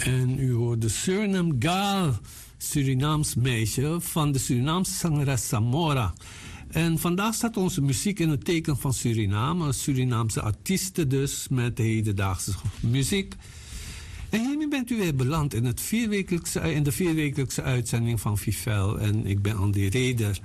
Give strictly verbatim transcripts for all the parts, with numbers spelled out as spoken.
En u hoorde Suriname Gal, Surinaams meisje van de Surinaamse zangeres Samora. En vandaag staat onze muziek in het teken van Suriname. Surinaamse artiesten dus met hedendaagse muziek. En hiermee bent u weer beland in, het vierwekelijkse, in de vierwekelijkse uitzending van Vivel. En ik ben Andy Reder.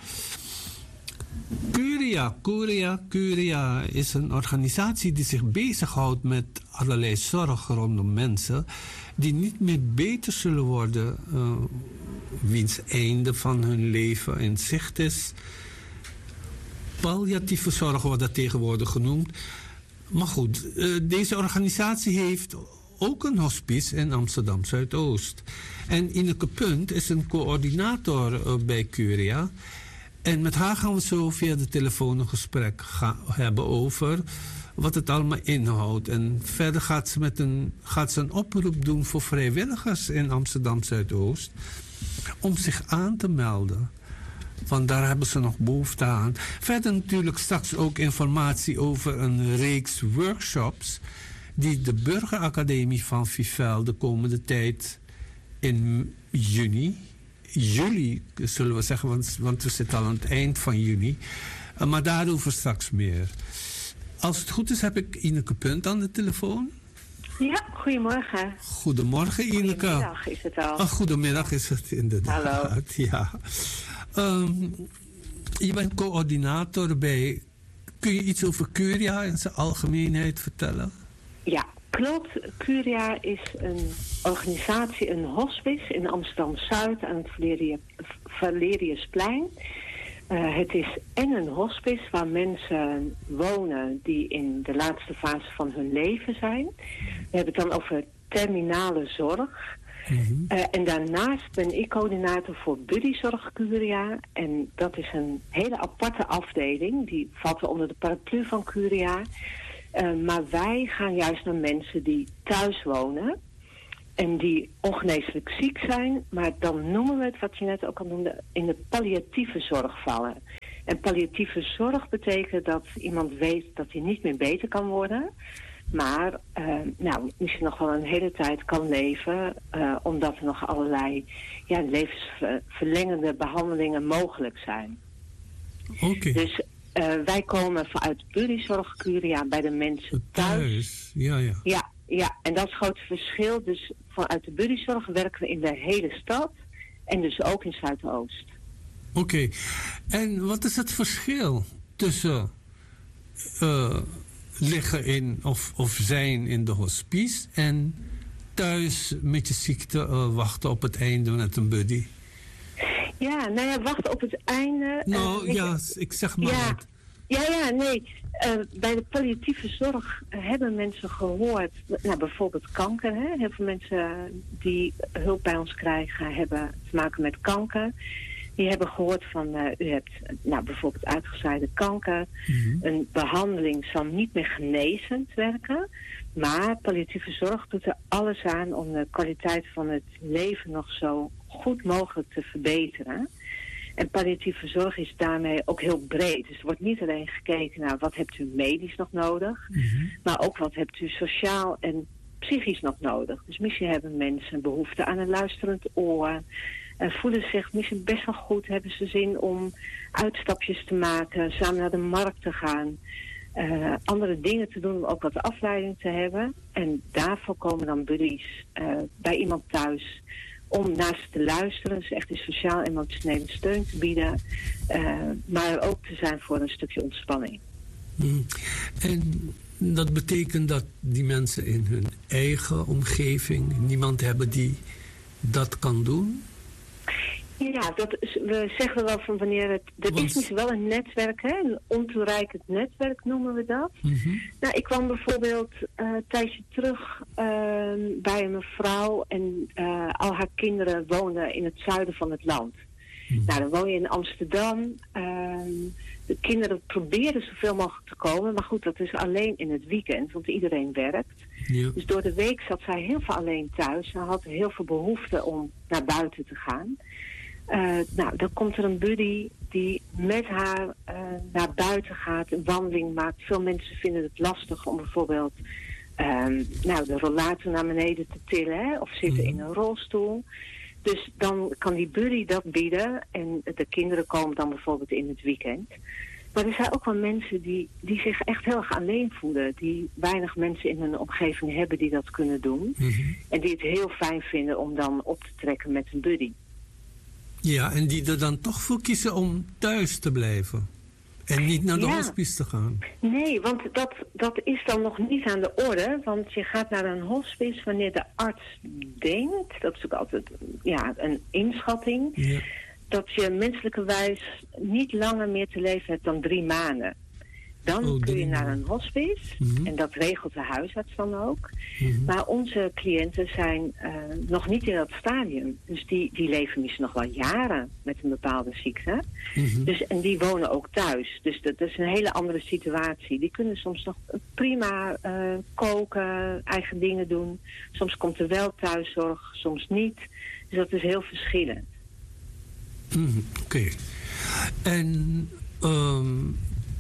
Curia, Curia, Curia is een organisatie die zich bezighoudt met allerlei zorg rondom mensen die niet meer beter zullen worden, uh, wiens einde van hun leven in zicht is. Palliatieve zorg wordt dat tegenwoordig genoemd. Maar goed, uh, deze organisatie heeft ook een hospice in Amsterdam Zuidoost. En Ineke Punt is een coördinator uh, bij Curia. En met haar gaan we zo via de telefoon een gesprek gaan hebben over wat het allemaal inhoudt. En verder gaat ze, met een, gaat ze een oproep doen voor vrijwilligers in Amsterdam Zuidoost om zich aan te melden. Want daar hebben ze nog behoefte aan. Verder natuurlijk straks ook informatie over een reeks workshops die de Burgeracademie van Vivel de komende tijd in juni, juli zullen we zeggen, want, want we zitten al aan het eind van juni. Uh, maar daarover straks meer. Als het goed is heb ik Ineke Punt aan de telefoon. Ja, goedemorgen. Goedemorgen Ineke. Goedemiddag is het al. Oh, goedemiddag is het inderdaad. Hallo. Ja. Um, je bent coördinator bij. Kun je iets over Curia in zijn algemeenheid vertellen? Ja, klopt. Curia is een organisatie, een hospice in Amsterdam-Zuid aan het Valeria, Valeriusplein. Uh, het is en een hospice waar mensen wonen die in de laatste fase van hun leven zijn. We hebben het dan over terminale zorg. Mm-hmm. Uh, en daarnaast ben ik coördinator voor Buddyzorg Curia. En dat is een hele aparte afdeling. Die valt onder de paraplu van Curia. Uh, maar wij gaan juist naar mensen die thuis wonen. En die ongeneeslijk ziek zijn. Maar dan noemen we het, wat je net ook al noemde, in de palliatieve zorg vallen. En palliatieve zorg betekent dat iemand weet dat hij niet meer beter kan worden. Maar uh, nou, misschien nog wel een hele tijd kan leven. Uh, omdat er nog allerlei ja, levensverlengende behandelingen mogelijk zijn. Oké. Okay. Dus uh, wij komen vanuit Buddyzorg Curia bij de mensen thuis. Thuis, ja, ja. Ja, ja, en dat is het grote verschil. Dus vanuit de Buddyzorg werken we in de hele stad. En dus ook in Zuidoost. Oké. Okay. En wat is het verschil tussen Uh, liggen in of, of zijn in de hospice en thuis met je ziekte uh, wachten op het einde met een buddy? Ja, nou ja, wachten op het einde. Nou uh, ja, je, ik zeg maar ja, het. Ja, ja, nee. Uh, bij de palliatieve zorg uh, hebben mensen gehoord, nou bijvoorbeeld kanker. Hè? Heel veel mensen die hulp bij ons krijgen hebben te maken met kanker. Die hebben gehoord van, uh, u hebt nou, bijvoorbeeld uitgezaaide kanker. Mm-hmm. Een behandeling zal niet meer genezend werken. Maar palliatieve zorg doet er alles aan om de kwaliteit van het leven nog zo goed mogelijk te verbeteren. En palliatieve zorg is daarmee ook heel breed. Dus er wordt niet alleen gekeken naar wat hebt u medisch nog nodig. Mm-hmm. Maar ook wat hebt u sociaal en psychisch nog nodig. Dus misschien hebben mensen behoefte aan een luisterend oor. Uh, voelen zich misschien best wel goed, hebben ze zin om uitstapjes te maken, samen naar de markt te gaan, uh, andere dingen te doen om ook wat afleiding te hebben. En daarvoor komen dan buddies uh, bij iemand thuis om naast te luisteren, dus echt die sociaal-emotionele steun te bieden, uh, maar ook te zijn voor een stukje ontspanning. Mm. En dat betekent dat die mensen in hun eigen omgeving niemand hebben die dat kan doen? Ja, dat is, we zeggen wel van wanneer het... Er is misschien wel een netwerk, hè? Een ontoereikend netwerk noemen we dat. Mm-hmm. Nou, ik kwam bijvoorbeeld uh, een tijdje terug uh, bij een mevrouw en uh, al haar kinderen wonen in het zuiden van het land. Mm-hmm. Nou, dan woon je in Amsterdam. Uh, de kinderen proberen zoveel mogelijk te komen, maar goed, dat is alleen in het weekend, want iedereen werkt. Ja. Dus door de week zat zij heel veel alleen thuis. Ze had heel veel behoefte om naar buiten te gaan. Uh, nou, dan komt er een buddy die met haar uh, naar buiten gaat, een wandeling maakt. Veel mensen vinden het lastig om bijvoorbeeld um, nou, de rollator naar beneden te tillen, hè, of zitten mm. in een rolstoel. Dus dan kan die buddy dat bieden en de kinderen komen dan bijvoorbeeld in het weekend. Maar er zijn ook wel mensen die, die zich echt heel erg alleen voelen. Die weinig mensen in hun omgeving hebben die dat kunnen doen. Mm-hmm. En die het heel fijn vinden om dan op te trekken met een buddy. Ja, en die er dan toch voor kiezen om thuis te blijven. En niet naar de ja. hospice te gaan. Nee, want dat, dat is dan nog niet aan de orde. Want je gaat naar een hospice wanneer de arts denkt... dat is ook altijd ja, een inschatting... Ja. dat je menselijkerwijs niet langer meer te leven hebt dan drie maanden. Dan oh, kun je naar een hospice. Mm-hmm. En dat regelt de huisarts dan ook. Mm-hmm. Maar onze cliënten zijn uh, nog niet in dat stadium. Dus die, die leven misschien nog wel jaren met een bepaalde ziekte. Mm-hmm. Dus, en die wonen ook thuis. Dus dat, dat is een hele andere situatie. Die kunnen soms nog prima uh, koken, eigen dingen doen. Soms komt er wel thuiszorg, soms niet. Dus dat is heel verschillend. Mm, Oké. Okay. En... Um...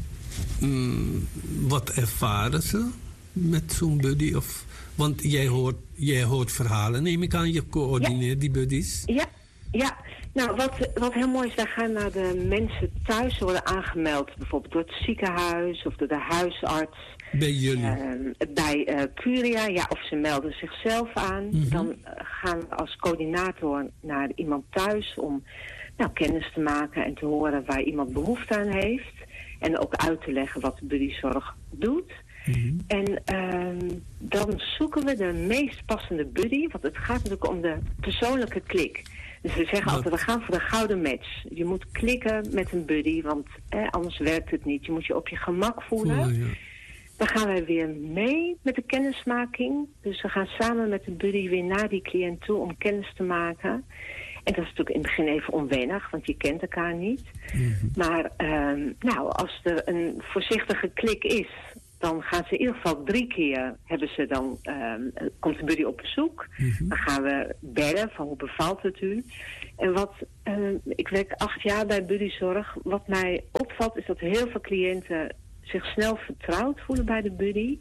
Mm, wat ervaren ze met zo'n buddy? Of, want jij hoort, jij hoort verhalen, neem ik aan. Je coördineert ja. die buddies. Ja, ja. Nou, wat, wat heel mooi is, wij gaan naar de mensen thuis worden aangemeld. Bijvoorbeeld door het ziekenhuis of door de huisarts. Bij jullie? Uh, bij uh, Curia, ja, of ze melden zichzelf aan. Mm-hmm. Dan uh, gaan we als coördinator naar iemand thuis om nou, kennis te maken en te horen waar iemand behoefte aan heeft. En ook uit te leggen wat de buddyzorg doet. Mm-hmm. En uh, dan zoeken we de meest passende buddy. Want het gaat natuurlijk om de persoonlijke klik. Dus we zeggen wat? altijd, we gaan voor de gouden match. Je moet klikken met een buddy, want eh, anders werkt het niet. Je moet je op je gemak voelen. voelen ja. Dan gaan wij weer mee met de kennismaking. Dus we gaan samen met de buddy weer naar die cliënt toe om kennis te maken. En dat is natuurlijk in het begin even onwennig, want je kent elkaar niet. Mm-hmm. Maar um, nou, als er een voorzichtige klik is, dan gaan ze in ieder geval drie keer, hebben ze dan, um, komt de buddy op bezoek. Mm-hmm. Dan gaan we bellen van hoe bevalt het u. En wat, um, ik werk acht jaar bij buddyzorg. Wat mij opvalt is dat heel veel cliënten zich snel vertrouwd voelen bij de buddy.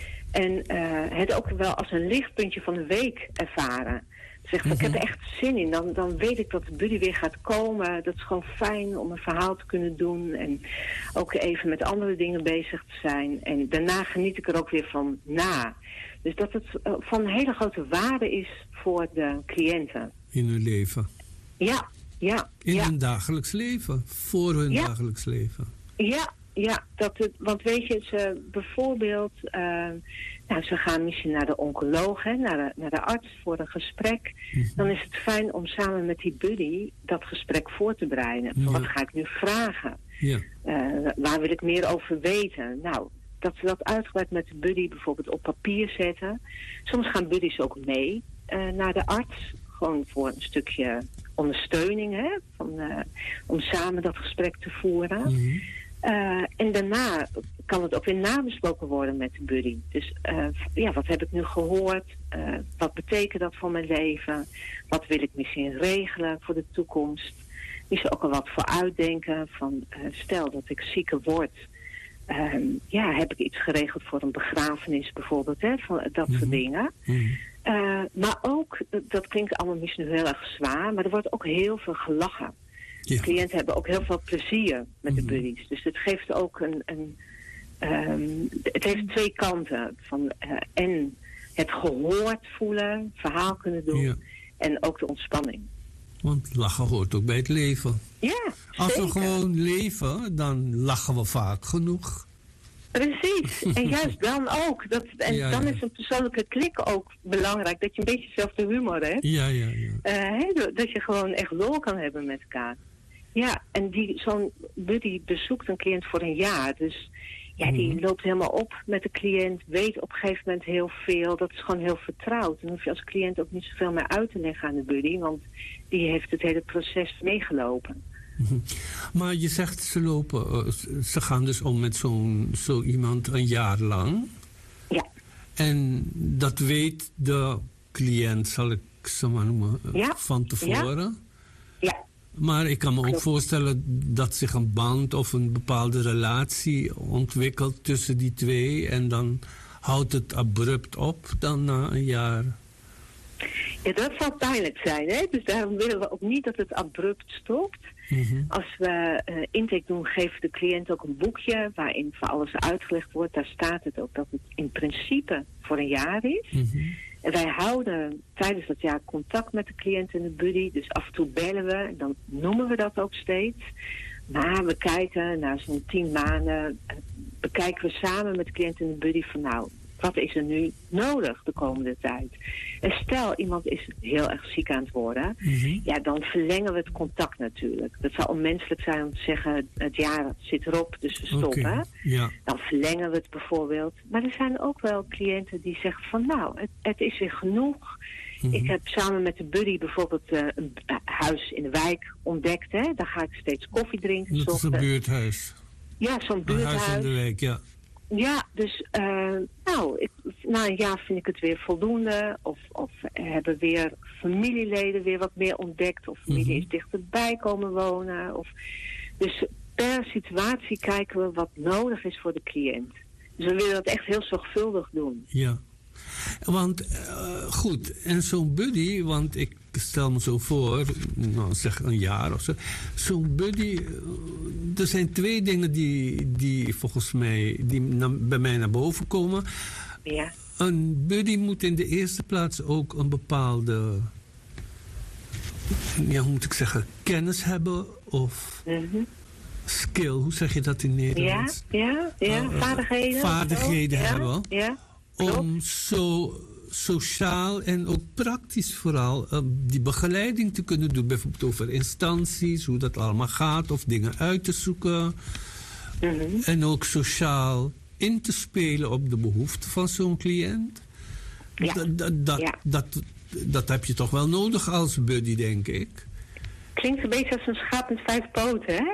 En uh, het ook wel als een lichtpuntje van de week ervaren. Zegt, mm-hmm. ik heb er echt zin in. Dan, dan weet ik dat de buddy weer gaat komen. Dat is gewoon fijn om een verhaal te kunnen doen. En ook even met andere dingen bezig te zijn. En daarna geniet ik er ook weer van na. Dus dat het uh, van een hele grote waarde is voor de cliënten. In hun leven. Ja, ja. In ja. hun dagelijks leven. Voor hun ja. dagelijks leven. Ja, ja. Dat het, want weet je, ze bijvoorbeeld... Uh, Nou, ze gaan misschien naar de oncoloog, hè, naar, de, naar de arts voor een gesprek. Mm-hmm. Dan is het fijn om samen met die buddy dat gesprek voor te bereiden. Ja. Wat ga ik nu vragen? Ja. Uh, waar wil ik meer over weten? Nou, dat ze dat uitgebreid met de buddy bijvoorbeeld op papier zetten. Soms gaan buddies ook mee uh, naar de arts. Gewoon voor een stukje ondersteuning, hè, van, uh, om samen dat gesprek te voeren. Mm-hmm. Uh, en daarna kan het ook weer nabesproken worden met de buddy. Dus uh, ja, wat heb ik nu gehoord? Uh, wat betekent dat voor mijn leven? Wat wil ik misschien regelen voor de toekomst? Is er ook al wat voor uitdenken van uh, stel dat ik zieker word. Uh, ja, heb ik iets geregeld voor een begrafenis bijvoorbeeld, hè? Van, dat mm-hmm. soort dingen. Mm-hmm. Uh, maar ook, dat klinkt allemaal misschien heel erg zwaar, maar er wordt ook heel veel gelachen. Ja. De cliënten hebben ook heel veel plezier met de buddies. Dus het geeft ook een... een um, het heeft twee kanten. Van, uh, en het gehoord voelen, verhaal kunnen doen. Ja. En ook de ontspanning. Want lachen hoort ook bij het leven. Ja, Als zeker. we gewoon leven, dan lachen we vaak genoeg. Precies. En juist dan ook. Dat, en ja, dan ja. is een persoonlijke klik ook belangrijk. Dat je een beetje dezelfde humor hebt. Ja, ja, ja. Uh, he, dat je gewoon echt lol kan hebben met elkaar. Ja, en die, zo'n buddy bezoekt een cliënt voor een jaar. Dus ja, die mm-hmm. loopt helemaal op met de cliënt. Weet op een gegeven moment heel veel. Dat is gewoon heel vertrouwd. Dan hoef je als cliënt ook niet zoveel meer uit te leggen aan de buddy. Want die heeft het hele proces meegelopen. Mm-hmm. Maar je zegt ze lopen, uh, ze gaan dus om met zo'n, zo iemand een jaar lang. Ja. En dat weet de cliënt, zal ik ze maar noemen, ja. van tevoren. Ja. ja. Maar ik kan me ook voorstellen dat zich een band of een bepaalde relatie ontwikkelt tussen die twee. En dan houdt het abrupt op dan na een jaar? Ja, dat zou pijnlijk zijn, hè? Dus daarom willen we ook niet dat het abrupt stopt. Mm-hmm. Als we uh, intake doen, geven de cliënt ook een boekje waarin voor alles uitgelegd wordt. Daar staat het ook dat het in principe voor een jaar is. Mm-hmm. En wij houden tijdens dat jaar contact met de cliënt en de buddy. Dus af en toe bellen we en dan noemen we dat ook steeds. Maar we kijken na zo'n tien maanden, uh, bekijken we samen met de cliënt en de buddy van nou, wat is er nu nodig de komende tijd? En stel, iemand is heel erg ziek aan het worden. Mm-hmm. Ja, dan verlengen we het contact natuurlijk. Dat zou onmenselijk zijn om te zeggen, het jaar zit erop, dus we stoppen. Okay, ja. Dan verlengen we het bijvoorbeeld. Maar er zijn ook wel cliënten die zeggen van nou, het, het is weer genoeg. Mm-hmm. Ik heb samen met de buddy bijvoorbeeld uh, een huis in de wijk ontdekt. Hè? Daar ga ik steeds koffie drinken. Dat is een buurthuis. Ja, zo'n buurthuis. Een huis in de wijk, ja. Ja, dus uh, nou, ik, na een jaar vind ik het weer voldoende. Of, of hebben weer familieleden weer wat meer ontdekt. Of familie mm-hmm. is dichterbij komen wonen. Of, dus per situatie kijken we wat nodig is voor de cliënt. Dus we willen dat echt heel zorgvuldig doen. Ja. Want, uh, goed, en zo'n buddy, want ik stel me zo voor, nou zeg een jaar of zo. Zo'n buddy, uh, er zijn twee dingen die, die volgens mij, die na, bij mij naar boven komen. Ja. Een buddy moet in de eerste plaats ook een bepaalde, ja, hoe moet ik zeggen, kennis hebben of mm-hmm. skill, hoe zeg je dat in Nederlands? Ja, ja, ja. Uh, vaardigheden. Vaardigheden ja, hebben. Ja. Om zo sociaal en ook praktisch vooral uh, die begeleiding te kunnen doen. Bijvoorbeeld over instanties, hoe dat allemaal gaat. Of dingen uit te zoeken. Mm-hmm. En ook sociaal in te spelen op de behoeften van zo'n cliënt. Ja. Dat, dat, dat, ja. dat, dat heb je toch wel nodig als buddy, denk ik. Klinkt een beetje als een schaap met vijf poten, hè?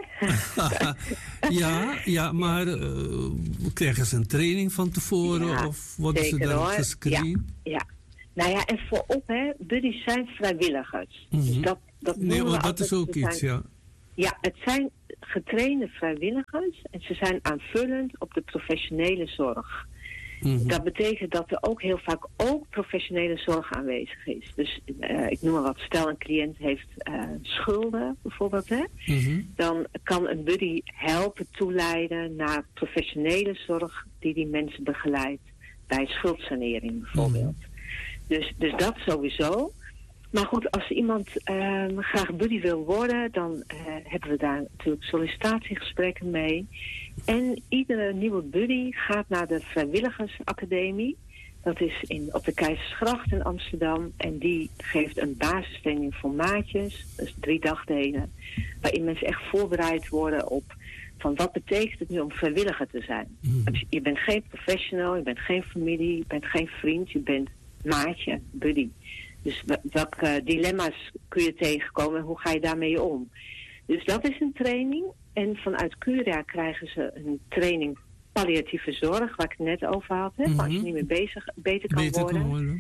ja, ja, maar uh, krijgen ze een training van tevoren ja, of worden zeker, ze dan gescreend? Ja, ja. Nou ja, en voorop, hè, buddies zijn vrijwilligers. Mm-hmm. Dus dat, dat nee, maar dat is ook iets, zijn, ja. Ja, het zijn getrainde vrijwilligers en ze zijn aanvullend op de professionele zorg. Mm-hmm. Dat betekent dat er ook heel vaak ook professionele zorg aanwezig is. Dus uh, ik noem maar wat, stel een cliënt heeft uh, schulden bijvoorbeeld. Hè? Mm-hmm. Dan kan een buddy helpen toeleiden naar professionele zorg die die mensen begeleidt. Bij schuldsanering bijvoorbeeld. Mm-hmm. Dus, dus dat sowieso. Maar goed, als iemand uh, graag buddy wil worden, dan uh, hebben we daar natuurlijk sollicitatiegesprekken mee. En iedere nieuwe buddy gaat naar de Vrijwilligersacademie. Dat is in, op de Keizersgracht in Amsterdam. En die geeft een basistraining voor maatjes, dus drie dagdelen. Waarin mensen echt voorbereid worden op van wat betekent het nu om vrijwilliger te zijn. Mm. Je bent geen professional, je bent geen familie, je bent geen vriend, je bent maatje, buddy. Dus welke dilemma's kun je tegenkomen en hoe ga je daarmee om? Dus dat is een training. En vanuit Curia krijgen ze een training palliatieve zorg, waar ik het net over had. Hè, mm-hmm. Als je niet meer bezig, beter kan beter worden. Kan worden.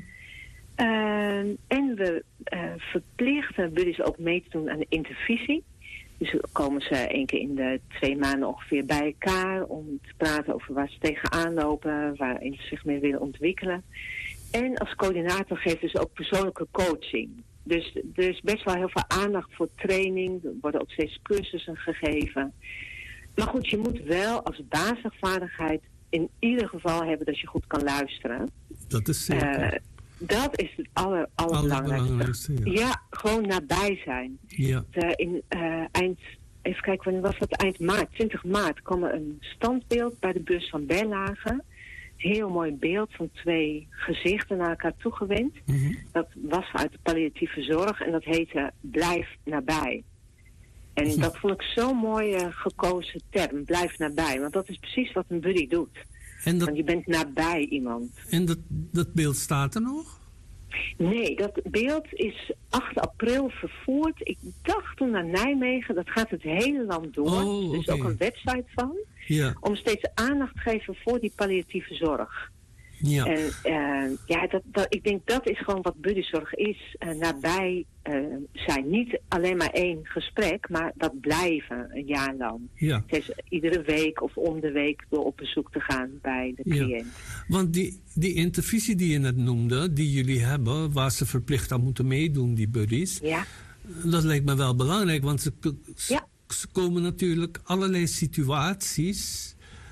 Uh, en we uh, verplichten buddies ook mee te doen aan de intervisie. Dus dan komen ze één keer in de twee maanden ongeveer bij elkaar om te praten over waar ze tegenaan lopen, waarin ze zich mee willen ontwikkelen. En als coördinator geven ze ook persoonlijke coaching. Dus er is best wel heel veel aandacht voor training. Er worden ook steeds cursussen gegeven. Maar goed, je moet wel als basisvaardigheid in ieder geval hebben dat je goed kan luisteren. Dat is zeker. Uh, dat is het aller, allerbelangrijkste. Ja. ja, gewoon nabij zijn. Ja. Uh, in uh, eind, even kijken, wanneer was dat? Eind maart, twintig maart, kwam er een standbeeld bij de bus van Berlage. Heel mooi beeld van twee gezichten naar elkaar toegewend. Mm-hmm. Dat was uit de palliatieve zorg en dat heette Blijf nabij. En mm-hmm. dat vond ik zo'n mooie gekozen term, blijf nabij. Want dat is precies wat een buddy doet. En dat... Want je bent nabij iemand. En dat, dat beeld staat er nog? Nee, dat beeld is acht april vervoerd. Ik dacht toen naar Nijmegen, dat gaat het hele land door. Oh, dus okay. ook een website van. Ja. Om steeds aandacht te geven voor die palliatieve zorg. Ja. En uh, ja, dat, dat, ik denk dat is gewoon wat buddyzorg is. Uh, nabij uh, zijn. Niet alleen maar één gesprek, maar dat blijven een jaar lang. Ja. Het is iedere week of om de week door op bezoek te gaan bij de cliënt. Ja. Want die, die intervisie die je net noemde, die jullie hebben, waar ze verplicht aan moeten meedoen, die buddies. Ja. Dat lijkt me wel belangrijk, want ze, ze, ja. ze komen natuurlijk allerlei situaties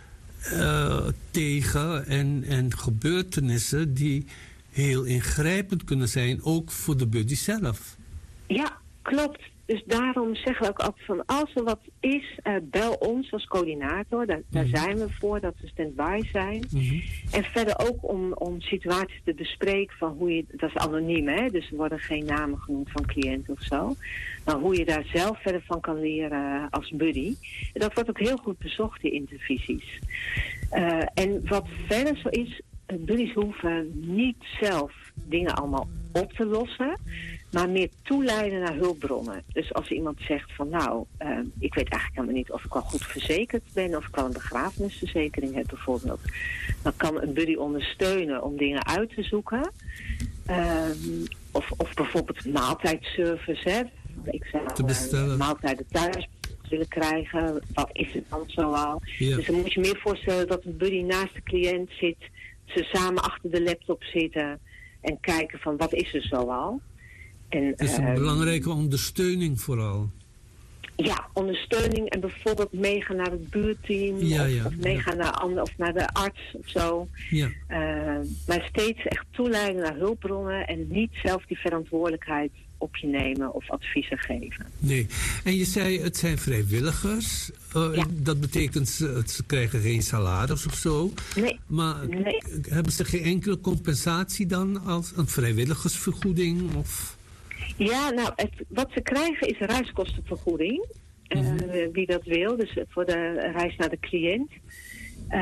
uh, tegen en, en gebeurtenissen die heel ingrijpend kunnen zijn, ook voor de buddy zelf. Ja, klopt. Dus daarom zeggen we ook altijd van, als er wat is, uh, bel ons als coördinator. Daar, daar mm-hmm. zijn we voor, dat we stand-by zijn. Mm-hmm. En verder ook om, om situaties te bespreken van hoe je, dat is anoniem, hè? Dus er worden geen namen genoemd van cliënten of zo. Maar hoe je daar zelf verder van kan leren als buddy. En dat wordt ook heel goed bezocht, die intervisies. Uh, en wat verder zo is, buddies hoeven niet zelf dingen allemaal op te lossen, maar meer toeleiden naar hulpbronnen. Dus als iemand zegt van nou, uh, ik weet eigenlijk helemaal niet of ik wel goed verzekerd ben, of ik wel een begrafenisverzekering heb bijvoorbeeld. Dan kan een buddy ondersteunen om dingen uit te zoeken. Uh, of, of bijvoorbeeld maaltijdservice, hè. Ik zou te bestellen. Uh, maaltijden thuis willen krijgen. Wat is het dan zoal? Ja. Dus dan moet je meer voorstellen dat een buddy naast de cliënt zit, ze samen achter de laptop zitten en kijken van wat is er zoal. En, het is een uh, belangrijke ondersteuning vooral. Ja, ondersteuning en bijvoorbeeld meegaan naar het buurteam ja, of, ja, of meegaan ja. naar, ander, of naar de arts of zo. Ja. Uh, maar steeds echt toeleiden naar hulpbronnen en niet zelf die verantwoordelijkheid op je nemen of adviezen geven. Nee, en je zei het zijn vrijwilligers. Uh, ja. Dat betekent ze, ze krijgen geen salaris of zo. Nee. Maar nee. hebben ze geen enkele compensatie dan als een vrijwilligersvergoeding? Of? Ja, nou, het, wat ze krijgen is reiskostenvergoeding. Mm-hmm. Uh, wie dat wil, dus voor de reis naar de cliënt. Uh,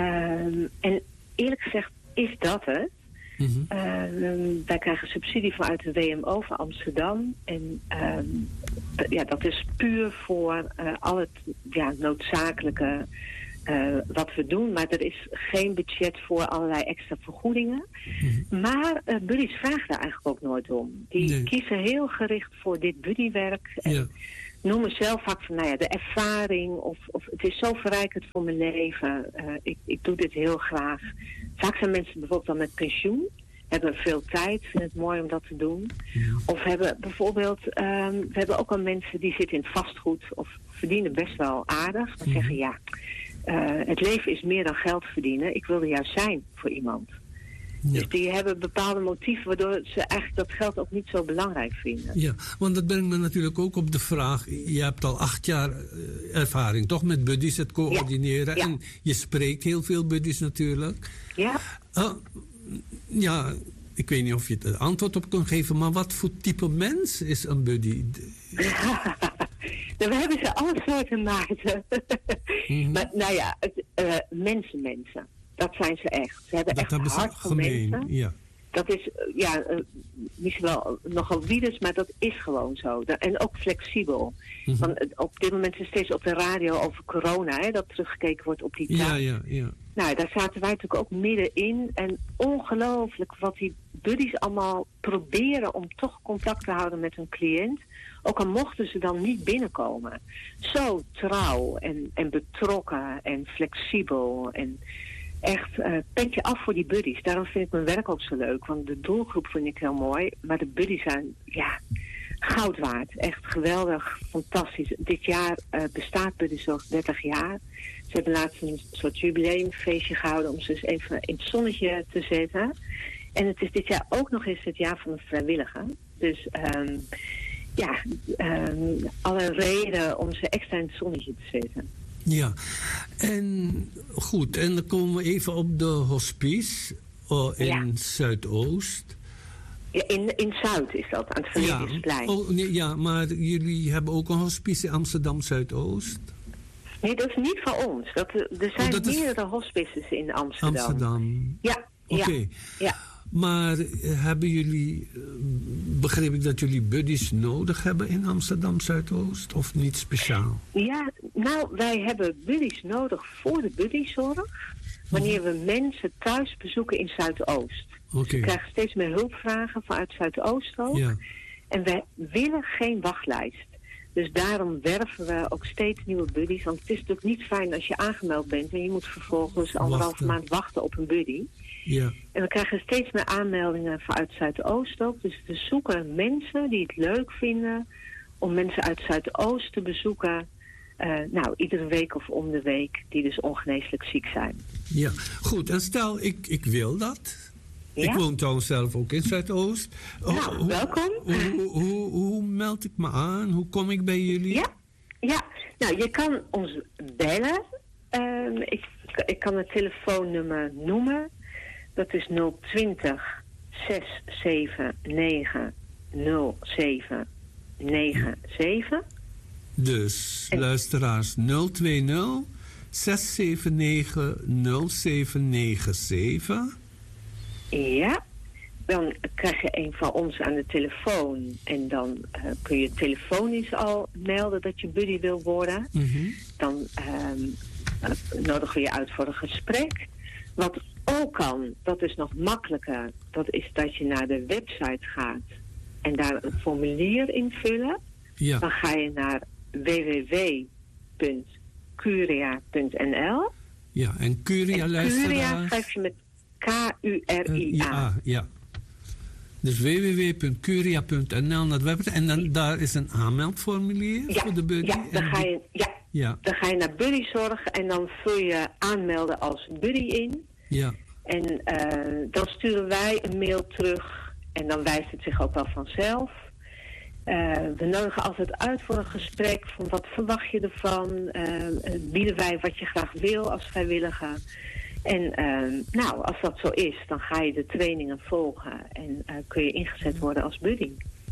en eerlijk gezegd is dat het. Mm-hmm. Uh, wij krijgen subsidie vanuit de W M O van Amsterdam. En uh, d- ja, dat is puur voor uh, al het ja, noodzakelijke uh, wat we doen. Maar er is geen budget voor allerlei extra vergoedingen. Mm-hmm. Maar uh, buddies vragen daar eigenlijk ook nooit om. Die nee. kiezen heel gericht voor dit buddywerk. En ja. noemen zelf vaak van nou ja, de ervaring. Of, of het is zo verrijkend voor mijn leven. Uh, ik, ik doe dit heel graag. Vaak zijn mensen bijvoorbeeld dan met pensioen. Hebben veel tijd, vinden het mooi om dat te doen. Ja. Of hebben bijvoorbeeld, um, we hebben ook al mensen die zitten in vastgoed of verdienen best wel aardig. Maar ja. zeggen ja, uh, het leven is meer dan geld verdienen. Ik wil er juist zijn voor iemand. Ja. Dus die hebben bepaalde motieven waardoor ze eigenlijk dat geld ook niet zo belangrijk vinden. Ja, want dat brengt me natuurlijk ook op de vraag, je hebt al acht jaar ervaring toch met buddies, het coördineren. Ja. Ja. En je spreekt heel veel buddies natuurlijk. Ja. Uh, ja, ik weet niet of je het antwoord op kunt geven, maar wat voor type mens is een buddy? Nou, we hebben ze alle soorten maten. Mm-hmm. Maar nou ja, het, uh, mensen, mensen. Dat zijn ze echt. Ze hebben dat echt hebben hart voor mensen. Ja. Dat is, ja, uh, misschien wel nogal wieders, maar dat is gewoon zo. En ook flexibel. Mm-hmm. Want op dit moment is steeds op de radio over corona, hè, dat teruggekeken wordt op die tijd. Ja, ja, ja. Nou, daar zaten wij natuurlijk ook middenin. En ongelooflijk wat die buddies allemaal proberen om toch contact te houden met hun cliënt. Ook al mochten ze dan niet binnenkomen. Zo trouw en, en betrokken en flexibel en echt uh, petje af voor die buddies. Daarom vind ik mijn werk ook zo leuk. Want de doelgroep vind ik heel mooi. Maar de buddies zijn, ja, goud waard. Echt geweldig, fantastisch. Dit jaar uh, bestaat Buddyzorg dertig jaar. Ze hebben laatst een soort jubileumfeestje gehouden om ze eens even in het zonnetje te zetten. En het is dit jaar ook nog eens het jaar van een vrijwilliger. Dus um, ja, um, alle reden om ze extra in het zonnetje te zetten. Ja, en goed, en dan komen we even op de hospice uh, in ja. Zuidoost. Ja, in, in Zuid is dat, aan het Verleningsplein. Ja, oh, nee, ja, maar jullie hebben ook een hospice in Amsterdam Zuidoost? Nee, dat is niet van ons. Dat, er zijn oh, meerdere is... hospices in Amsterdam. Amsterdam. Ja, oké. Okay. Ja, ja. Maar hebben jullie, begreep ik dat jullie buddies nodig hebben in Amsterdam Zuidoost of niet speciaal? Ja, nou, wij hebben buddies nodig voor de buddyzorg. Wanneer we mensen thuis bezoeken in Zuidoost. Okay. Dus we krijgen steeds meer hulpvragen vanuit Zuidoost ook. Ja. En wij willen geen wachtlijst. Dus daarom werven we ook steeds nieuwe buddies. Want het is natuurlijk niet fijn als je aangemeld bent en je moet vervolgens anderhalve maand wachten op een buddy. Ja. En we krijgen steeds meer aanmeldingen vanuit Zuidoost ook. Dus we zoeken mensen die het leuk vinden om mensen uit Zuidoost te bezoeken. Uh, nou, iedere week of om de week, die dus ongeneeslijk ziek zijn. Ja, goed. En stel, ik, ik wil dat. Ja? Ik woon trouwens zelf ook in Zuidoost. Nou, hoe, welkom. Hoe, hoe, hoe, hoe meld ik me aan? Hoe kom ik bij jullie? Ja, ja. Nou, je kan ons bellen. Um, ik, ik kan het telefoonnummer noemen. Dat is nul twintig, zes zeven negen, nul zeven negen zeven. Dus, en... luisteraars, nul twee nul, zes zeven negen, nul zeven negen zeven. Ja, dan krijg je een van ons aan de telefoon. En dan uh, kun je telefonisch al melden dat je buddy wil worden. Mm-hmm. Dan um, uh, nodigen we je uit voor een gesprek. Wat ook kan, dat is nog makkelijker. Dat is dat je naar de website gaat en daar een formulier invullen. Ja. Dan ga je naar w w w punt curia punt n l. Ja, en Curia, en luisteraars... Curia schrijf je met K U R I A. Ja, ja. Dus w w w punt curia punt n l naar de website. En dan, daar is een aanmeldformulier ja, voor de buddy. Ja, dan ga je, ja, ja. dan ga je naar buddyzorg en dan vul je aanmelden als buddy in. Ja. En uh, dan sturen wij een mail terug en dan wijst het zich ook wel vanzelf. Uh, we nodigen altijd uit voor een gesprek van wat verwacht je ervan. Uh, bieden wij wat je graag wil als vrijwilliger. En uh, nou, als dat zo is, dan ga je de trainingen volgen en uh, kun je ingezet worden als buddy.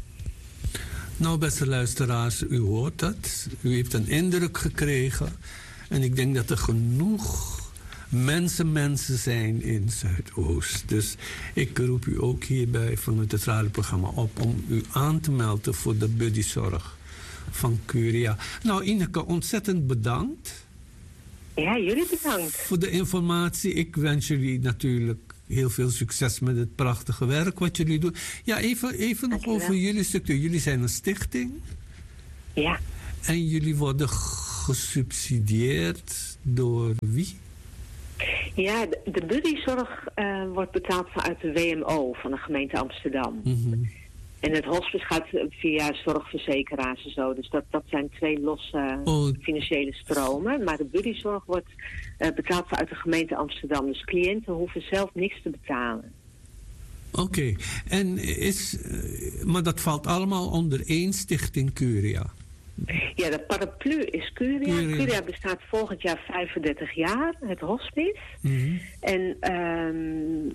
Nou, beste luisteraars, u hoort dat. U heeft een indruk gekregen. En ik denk dat er genoeg mensen mensen zijn in Zuidoost. Dus ik roep u ook hierbij vanuit het radioprogramma op om u aan te melden voor de buddyzorg van Curia. Nou, Ineke, ontzettend bedankt. Ja, jullie bedankt. Voor de informatie. Ik wens jullie natuurlijk heel veel succes met het prachtige werk wat jullie doen. Ja, even, even nog over jullie stukje. Jullie zijn een stichting. Ja. En jullie worden gesubsidieerd door wie? Ja, de, de buddyzorg uh, wordt betaald vanuit de W M O van de gemeente Amsterdam. Mm-hmm. En het hospice gaat via zorgverzekeraars en zo. Dus dat, dat zijn twee losse oh. financiële stromen. Maar de buddyzorg wordt uh, betaald vanuit de gemeente Amsterdam. Dus cliënten hoeven zelf niks te betalen. Oké, okay. en is, uh, maar dat valt allemaal onder één stichting Curia? Ja, de paraplu is Curia. Curia. Curia bestaat volgend jaar vijfendertig jaar, het hospice. Mm-hmm. En um,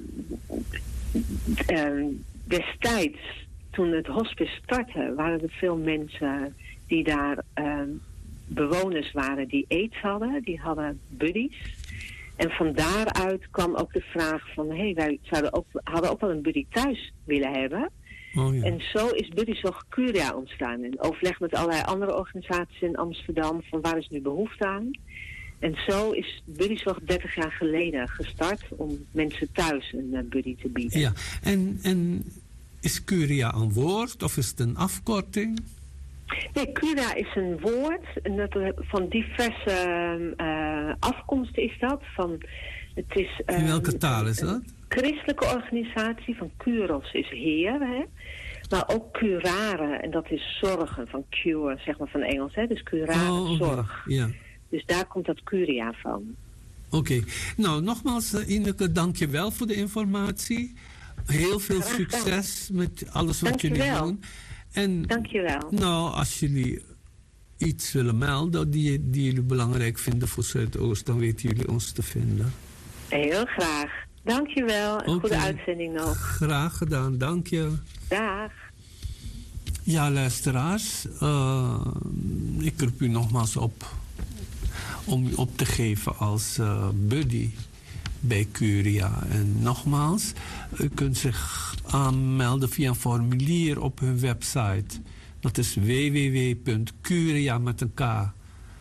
um, destijds, toen het hospice startte, waren er veel mensen die daar um, bewoners waren die aids hadden. Die hadden buddies. En van daaruit kwam ook de vraag van, hé, hey, wij zouden ook, hadden ook wel een buddy thuis willen hebben. Oh, ja. En zo is buddyzorg Curia ontstaan. En overleg met allerlei andere organisaties in Amsterdam van waar is nu behoefte aan. En zo is buddyzorg dertig jaar geleden gestart om mensen thuis een uh, buddy te bieden. Ja, en, en is Curia een woord of is het een afkorting? Nee, Curia is een woord en dat, van diverse uh, afkomsten is dat. Van, het is, uh, in welke taal is dat? Christelijke organisatie van Kuros is Heer, hè? Maar ook curare, en dat is zorgen, van cure, zeg maar van Engels, hè? Dus curare, oh, okay. zorg. Ja. Dus daar komt dat Curia van. Oké. Okay. Nou, nogmaals, Ineke, dank je wel voor de informatie. Heel veel Graag succes dan. Met alles wat dank jullie je wel. doen. En, dank je wel. Nou, als jullie iets willen melden die, die jullie belangrijk vinden voor Zuidoost, dan weten jullie ons te vinden. Heel graag. Dank je wel. Een okay. Goede uitzending nog. Graag gedaan, dank je. Dag. Ja, luisteraars. Uh, ik roep u nogmaals op om u op te geven als uh, buddy bij Curia. En nogmaals, u kunt zich aanmelden via een formulier op hun website. Dat is w w w punt curia met een k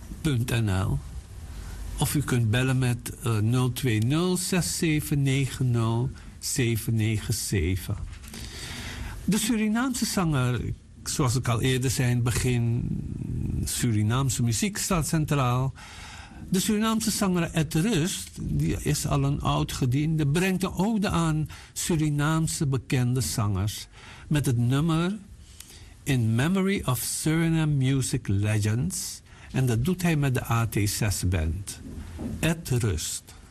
punt n l. Of u kunt bellen met uh, nul twee nul, zes zeven negen nul, zeven negen zeven. De Surinaamse zanger, zoals ik al eerder zei in het begin, Surinaamse muziek staat centraal. De Surinaamse zanger Ed Rust, die is al een oud gediende, brengt een ode aan Surinaamse bekende zangers met het nummer In Memory of Suriname Music Legends. En dat doet hij met de A T zes Band. Ed Rust.